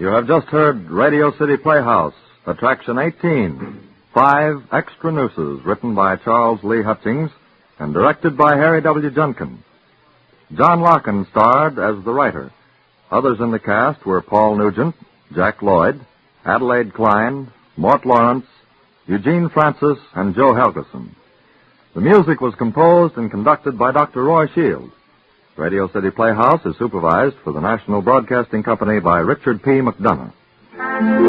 You have just heard Radio City Playhouse, Attraction 18, 5 Extra Nooses, written by Charles Lee Hutchings and directed by Harry W. Junkin. John Larkin starred as the writer. Others in the cast were Paul Nugent, Jack Lloyd, Adelaide Klein, Mort Lawrence, Eugene Francis, and Joe Helgeson. The music was composed and conducted by Dr. Roy Shields. Radio City Playhouse is supervised for the National Broadcasting Company by Richard P. McDonough.